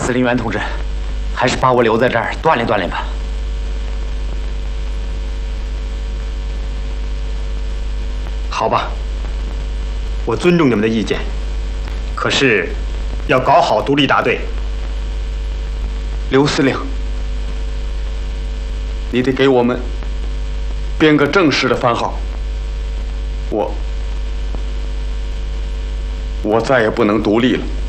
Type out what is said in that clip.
司令员同志，还是把我留在这儿锻炼锻炼吧。 好吧，我尊重你们的意见，可是要搞好独立大队。 刘司令，你得给我们编个正式的番号。我再也不能独立了。